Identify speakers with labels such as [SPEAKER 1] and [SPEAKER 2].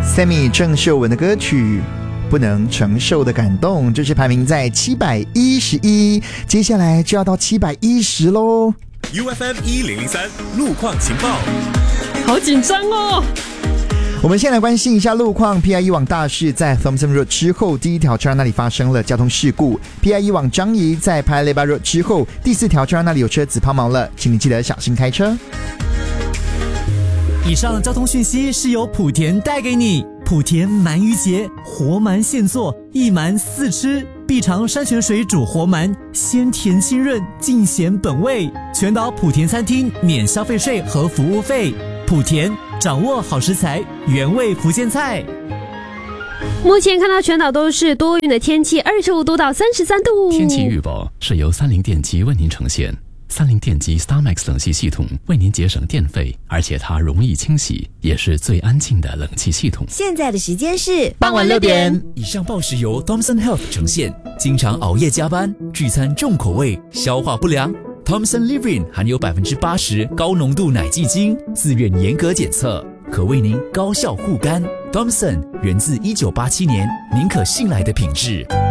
[SPEAKER 1] Sammy 郑秀文的歌曲不能承受的感动，这是排名在711，接下来就要到710咯。
[SPEAKER 2] UFM 1003路况情报，
[SPEAKER 3] 好紧张哦。
[SPEAKER 1] 我们先来关心一下路况。 PIE 往大势在 Thompson Road 之后，第一条车站那里发生了交通事故。 PIE 往张仪在 Paya Lebar Road 之后，第四条车站那里有车子抛锚了，请你记得小心开车。
[SPEAKER 4] 以上交通讯息是由莆田带给你。莆田鳗鱼节，活鳗现做，一鳗四吃，必尝山泉水煮活鳗，鲜甜清润，尽显本味。全岛莆田餐厅免消费税和服务费。莆田掌握好食材，原味福建菜。
[SPEAKER 3] 目前看到全岛都是多云的天气，25度到33度。
[SPEAKER 5] 天气预报是由三菱电机为您呈现。三菱电机 StarMax 冷气系统为您节省电费，而且它容易清洗，也是最安静的冷气系统。
[SPEAKER 6] 现在的时间是
[SPEAKER 1] 傍晚6点。
[SPEAKER 7] 以上报时由 Thomson Health 呈现。经常熬夜加班，聚餐重口味，消化不良。Thomson Livin 含有80%高浓度奶蓟精，自愿严格检测，可为您高效护肝。Thomson 源自1987年，您可信赖的品质。